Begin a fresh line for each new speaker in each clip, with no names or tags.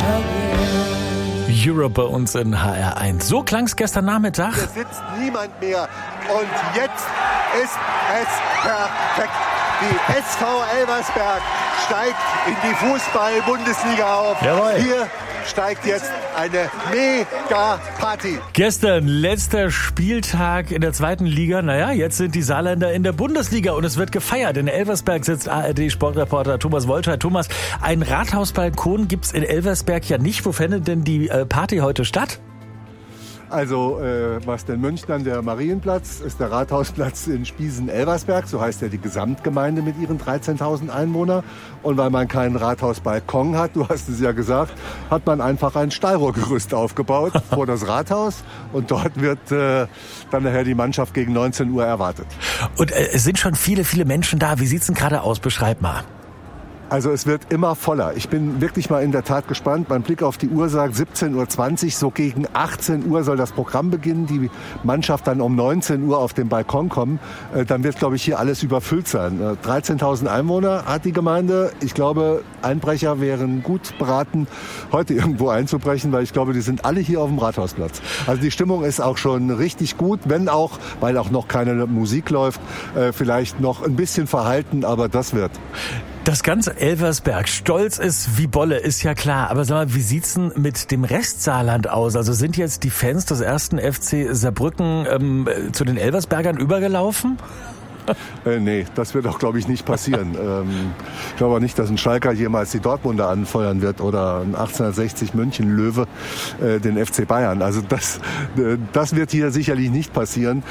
Europe bei uns in HR1. So klang's gestern Nachmittag.
Hier sitzt niemand mehr. Und jetzt ist es perfekt. Die SV Elversberg steigt in die Fußball-Bundesliga auf.
Jawohl.
Hier steigt jetzt eine Mega-Party.
Gestern letzter Spieltag in der zweiten Liga. Naja, jetzt sind die Saarländer in der Bundesliga und es wird gefeiert. In Elversberg sitzt ARD-Sportreporter Thomas Wolscheid. Thomas, ein Rathausbalkon gibt's in Elversberg ja nicht. Wo fände denn die Party heute statt?
Also, was den Münchnern der Marienplatz ist, der Rathausplatz in Spiesen-Elversberg, so heißt ja die Gesamtgemeinde mit ihren 13.000 Einwohnern. Und weil man keinen Rathausbalkon hat, du hast es ja gesagt, hat man einfach ein Stahlrohrgerüst aufgebaut vor das Rathaus. Und dort wird dann nachher die Mannschaft gegen 19 Uhr erwartet.
Und es sind schon viele, viele Menschen da. Wie sieht's denn gerade aus? Beschreib mal.
Also es wird immer voller. Ich bin wirklich mal in der Tat gespannt. Mein Blick auf die Uhr sagt 17.20 Uhr. So gegen 18 Uhr soll das Programm beginnen. Die Mannschaft dann um 19 Uhr auf den Balkon kommen. Dann wird, glaube ich, hier alles überfüllt sein. 13.000 Einwohner hat die Gemeinde. Ich glaube, Einbrecher wären gut beraten, heute irgendwo einzubrechen, weil ich glaube, die sind alle hier auf dem Rathausplatz. Also die Stimmung ist auch schon richtig gut, wenn auch, weil auch noch keine Musik läuft, vielleicht noch ein bisschen verhalten, aber das wird.
Das ganze Elversberg stolz ist wie Bolle, ist ja klar. Aber sag mal, wie sieht's denn mit dem Rest Saarland aus? Also sind jetzt die Fans des ersten FC Saarbrücken zu den Elversbergern übergelaufen?
Nee, das wird auch, glaube ich, nicht passieren. Ich glaube auch nicht, dass ein Schalker jemals die Dortmunder anfeuern wird oder ein 1860 München Löwe den FC Bayern. Also das wird hier sicherlich nicht passieren.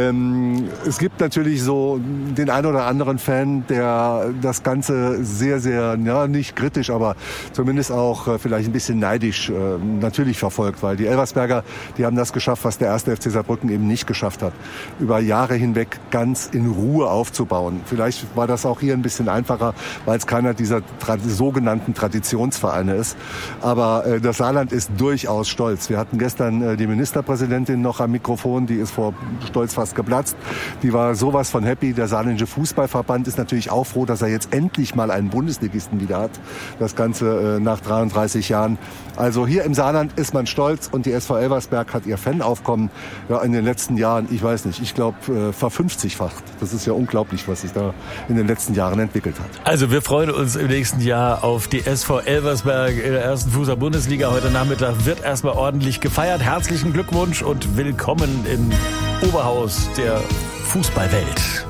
Es gibt natürlich so den einen oder anderen Fan, der das Ganze sehr, sehr, ja, nicht kritisch, aber zumindest auch vielleicht ein bisschen neidisch natürlich verfolgt, weil die Elversberger, die haben das geschafft, was der erste FC Saarbrücken eben nicht geschafft hat. Über Jahre hinweg ganz in Ruhe aufzubauen. Vielleicht war das auch hier ein bisschen einfacher, weil es keiner dieser sogenannten Traditionsvereine ist. Aber das Saarland ist durchaus stolz. Wir hatten gestern die Ministerpräsidentin noch am Mikrofon, die ist vor Stolz fast geplatzt. Die war sowas von happy. Der Saarländische Fußballverband ist natürlich auch froh, dass er jetzt endlich mal einen Bundesligisten wieder hat. Das Ganze nach 33 Jahren. Also hier im Saarland ist man stolz und die SV Elversberg hat ihr Fanaufkommen in den letzten Jahren, ich weiß nicht, ich glaube ver50-facht. Das ist ja unglaublich, was sich da in den letzten Jahren entwickelt hat.
Also wir freuen uns im nächsten Jahr auf die SV Elversberg in der ersten Fußball-Bundesliga. Heute Nachmittag wird erstmal ordentlich gefeiert. Herzlichen Glückwunsch und willkommen im Oberhaus der Fußballwelt.